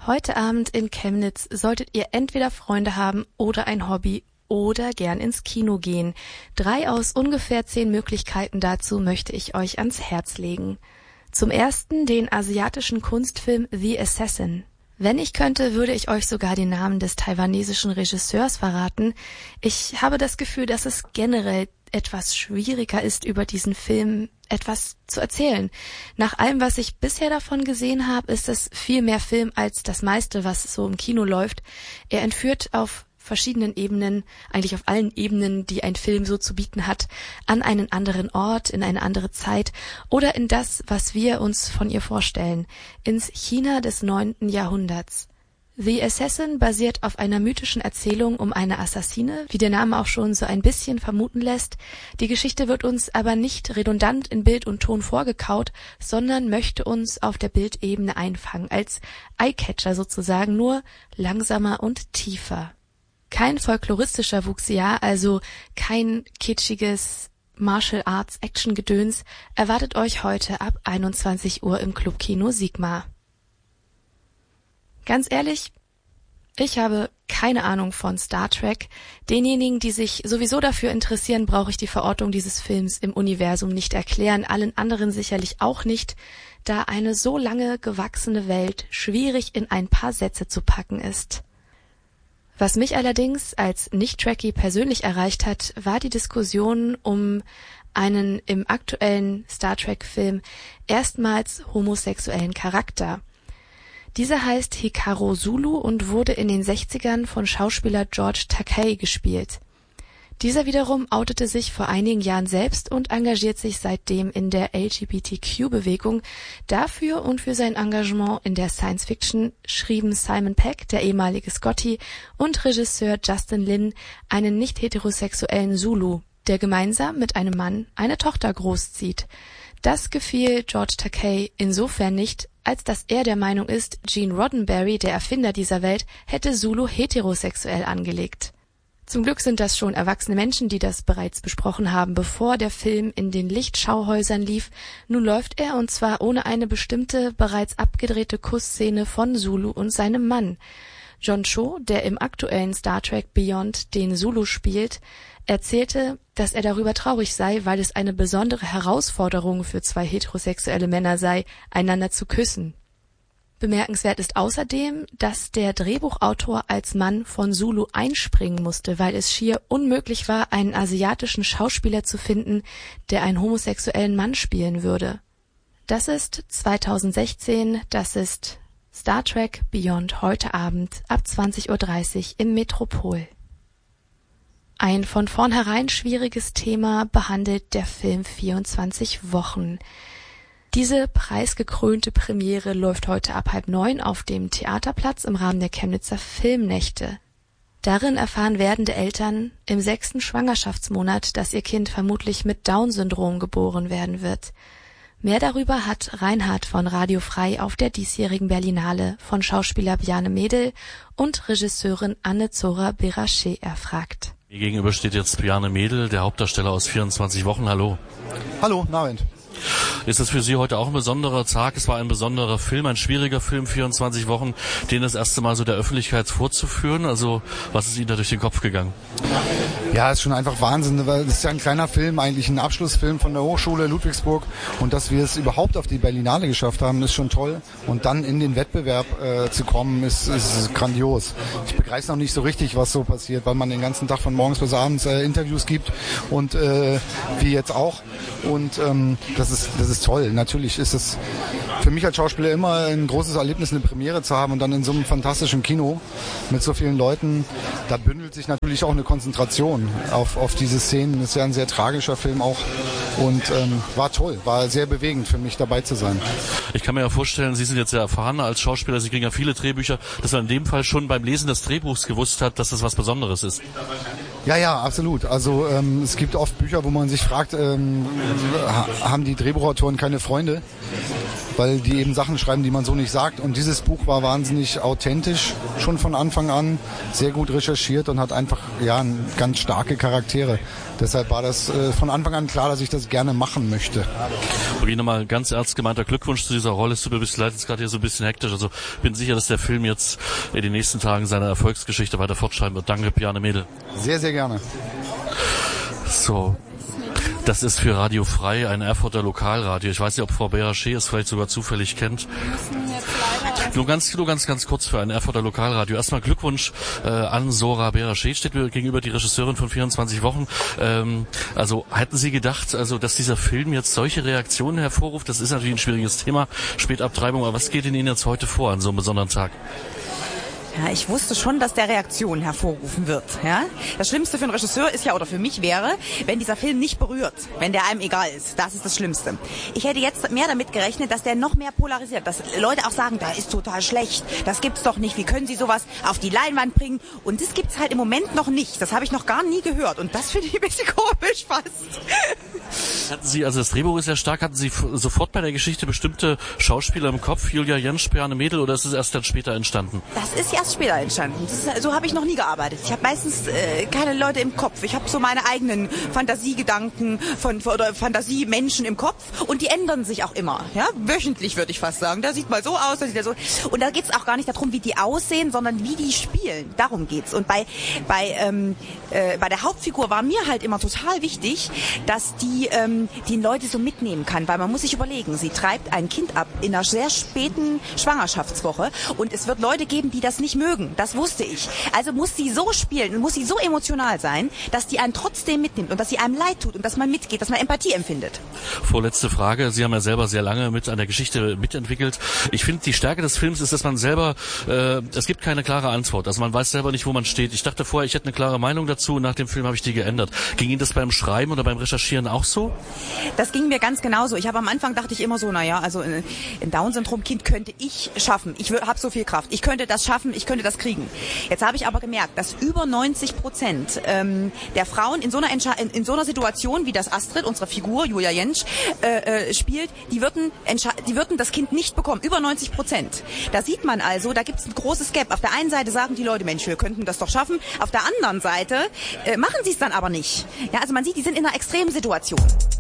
Heute Abend in Chemnitz solltet ihr entweder Freunde haben oder ein Hobby oder gern ins Kino gehen. 3 aus ungefähr 10 Möglichkeiten dazu möchte ich euch ans Herz legen. Zum ersten den asiatischen Kunstfilm The Assassin. Wenn ich könnte, würde ich euch sogar den Namen des taiwanesischen Regisseurs verraten. Ich habe das Gefühl, dass es generell etwas schwieriger ist, über diesen Film etwas zu erzählen. Nach allem, was ich bisher davon gesehen habe, ist es viel mehr Film als das meiste, was so im Kino läuft. Er entführt auf verschiedenen Ebenen, eigentlich auf allen Ebenen, die ein Film so zu bieten hat, an einen anderen Ort, in eine andere Zeit oder in das, was wir uns von ihr vorstellen, ins China des 9. Jahrhunderts. The Assassin basiert auf einer mythischen Erzählung um eine Assassine, wie der Name auch schon so ein bisschen vermuten lässt. Die Geschichte wird uns aber nicht redundant in Bild und Ton vorgekaut, sondern möchte uns auf der Bildebene einfangen, als Eyecatcher sozusagen, nur langsamer und tiefer. Kein folkloristischer Wuxia, also kein kitschiges Martial Arts Action Gedöns, erwartet euch heute ab 21 Uhr im Clubkino Sigma. Ganz ehrlich, ich habe keine Ahnung von Star Trek. Denjenigen, die sich sowieso dafür interessieren, brauche ich die Verortung dieses Films im Universum nicht erklären, allen anderen sicherlich auch nicht, da eine so lange gewachsene Welt schwierig in ein paar Sätze zu packen ist. Was mich allerdings als Nicht-Trekkie persönlich erreicht hat, war die Diskussion um einen im aktuellen Star Trek-Film erstmals homosexuellen Charakter. Dieser heißt Hikaru Sulu und wurde in den 60ern von Schauspieler George Takei gespielt. Dieser wiederum outete sich vor einigen Jahren selbst und engagiert sich seitdem in der LGBTQ-Bewegung. Dafür und für sein Engagement in der Science-Fiction schrieben Simon Pegg, der ehemalige Scotty, und Regisseur Justin Lin einen nicht-heterosexuellen Zulu, der gemeinsam mit einem Mann eine Tochter großzieht. Das gefiel George Takei insofern nicht, als dass er der Meinung ist, Gene Roddenberry, der Erfinder dieser Welt, hätte Zulu heterosexuell angelegt. Zum Glück sind das schon erwachsene Menschen, die das bereits besprochen haben, bevor der Film in den Lichtschauhäusern lief. Nun läuft er, und zwar ohne eine bestimmte, bereits abgedrehte Kussszene von Zulu und seinem Mann. John Cho, der im aktuellen Star Trek Beyond den Zulu spielt, erzählte, dass er darüber traurig sei, weil es eine besondere Herausforderung für 2 heterosexuelle Männer sei, einander zu küssen. Bemerkenswert ist außerdem, dass der Drehbuchautor als Mann von Zulu einspringen musste, weil es schier unmöglich war, einen asiatischen Schauspieler zu finden, der einen homosexuellen Mann spielen würde. Das ist 2016, das ist Star Trek Beyond heute Abend ab 20:30 Uhr im Metropol. Ein von vornherein schwieriges Thema behandelt der Film 24 Wochen. Diese preisgekrönte Premiere läuft heute ab 8:30 auf dem Theaterplatz im Rahmen der Chemnitzer Filmnächte. Darin erfahren werdende Eltern im 6. Schwangerschaftsmonat, dass ihr Kind vermutlich mit Down-Syndrom geboren werden wird. Mehr darüber hat Reinhard von Radio Frei auf der diesjährigen Berlinale von Schauspieler Bjarne Mädel und Regisseurin Anne-Zora Berachet erfragt. Mir gegenüber steht jetzt Bjarne Mädel, der Hauptdarsteller aus 24 Wochen. Hallo. Hallo, guten Abend. Ist das für Sie heute auch ein besonderer Tag? Es war ein besonderer Film, ein schwieriger Film, 24 Wochen, den das erste Mal so der Öffentlichkeit vorzuführen. Also, was ist Ihnen da durch den Kopf gegangen? Ja, ist schon einfach Wahnsinn, weil es ist ja ein kleiner Film, eigentlich ein Abschlussfilm von der Hochschule Ludwigsburg, und dass wir es überhaupt auf die Berlinale geschafft haben, ist schon toll, und dann in den Wettbewerb zu kommen, ist grandios. Ich begreife noch nicht so richtig, was so passiert, weil man den ganzen Tag von morgens bis abends Interviews gibt und wie jetzt auch, und das ist toll. Natürlich ist es für mich als Schauspieler immer ein großes Erlebnis, eine Premiere zu haben und dann in so einem fantastischen Kino mit so vielen Leuten. Da bündelt sich natürlich auch eine Konzentration auf diese Szenen. Das ist ja ein sehr tragischer Film auch, und war toll, war sehr bewegend für mich, dabei zu sein. Ich kann mir ja vorstellen, Sie sind jetzt sehr erfahren als Schauspieler, Sie kriegen ja viele Drehbücher, dass man in dem Fall schon beim Lesen des Drehbuchs gewusst hat, dass das was Besonderes ist. Ja, absolut. Also es gibt oft Bücher, wo man sich fragt, haben die Drehbuchautoren keine Freunde? weil die eben Sachen schreiben, die man so nicht sagt. Und dieses Buch war wahnsinnig authentisch, schon von Anfang an, sehr gut recherchiert und hat einfach ganz starke Charaktere. Deshalb war das von Anfang an klar, dass ich das gerne machen möchte. Okay, nochmal ganz ernst gemeinter Glückwunsch zu dieser Rolle. Es tut mir ein bisschen leid, jetzt gerade hier so ein bisschen hektisch. Also bin sicher, dass der Film jetzt in den nächsten Tagen seine Erfolgsgeschichte weiter fortschreiben wird. Danke, Bjarne Mädel. Sehr, sehr gerne. So. Das ist für Radio Frei ein Erfurter Lokalradio. Ich weiß nicht, ob Frau Berachet es vielleicht sogar zufällig kennt. Nur ganz kurz für ein Erfurter Lokalradio. Erstmal Glückwunsch an Sora Berachet, steht mir gegenüber, die Regisseurin von 24 Wochen. Also hätten Sie gedacht, dass dieser Film jetzt solche Reaktionen hervorruft? Das ist natürlich ein schwieriges Thema, Spätabtreibung, aber was geht in Ihnen jetzt heute vor an so einem besonderen Tag? Ja, ich wusste schon, dass der Reaktionen hervorrufen wird. Ja? Das Schlimmste für einen Regisseur ist oder für mich wäre, wenn dieser Film nicht berührt, wenn der einem egal ist. Das ist das Schlimmste. Ich hätte jetzt mehr damit gerechnet, dass der noch mehr polarisiert, dass Leute auch sagen, da ist total schlecht, das gibt's doch nicht, wie können Sie sowas auf die Leinwand bringen? Und das gibt's halt im Moment noch nicht. Das habe ich noch gar nie gehört und das finde ich ein bisschen komisch fast. Hatten Sie, das Drehbuch ist sehr stark, hatten Sie sofort bei der Geschichte bestimmte Schauspieler im Kopf, Julia Jentsch, Bjarne Mädel, oder ist es erst dann später entstanden? Das ist erst später entstanden. So habe ich noch nie gearbeitet. Ich habe meistens keine Leute im Kopf. Ich habe so meine eigenen Fantasiegedanken oder Fantasiemenschen im Kopf und die ändern sich auch immer. Ja? Wöchentlich würde ich fast sagen. Der sieht mal so aus, der sieht ja so. Und da geht es auch gar nicht darum, wie die aussehen, sondern wie die spielen. Darum geht's. Und bei der Hauptfigur war mir halt immer total wichtig, dass die Leute so mitnehmen kann, weil man muss sich überlegen, sie treibt ein Kind ab in einer sehr späten Schwangerschaftswoche und es wird Leute geben, die das nicht mögen. Das wusste ich. Also muss sie so spielen und muss sie so emotional sein, dass die einen trotzdem mitnimmt und dass sie einem leid tut und dass man mitgeht, dass man Empathie empfindet. Vorletzte Frage. Sie haben ja selber sehr lange mit an der Geschichte mitentwickelt. Ich finde, die Stärke des Films ist, dass man selber, es gibt keine klare Antwort. Also man weiß selber nicht, wo man steht. Ich dachte vorher, ich hätte eine klare Meinung dazu und nach dem Film habe ich die geändert. Ging Ihnen das beim Schreiben oder beim Recherchieren auch so? Das ging mir ganz genauso. Am Anfang dachte ich immer so, ein Down-Syndrom-Kind könnte ich schaffen. Ich habe so viel Kraft. Ich könnte das schaffen, ich könnte das kriegen. Jetzt habe ich aber gemerkt, dass über 90% der Frauen in so einer Situation, wie das Astrid, unsere Figur, Julia Jentsch, spielt, die würden das Kind nicht bekommen. Über 90%. Da sieht man also, da gibt es ein großes Gap. Auf der einen Seite sagen die Leute, Mensch, wir könnten das doch schaffen. Auf der anderen Seite machen sie es dann aber nicht. Ja, also man sieht, die sind in einer extremen Situation.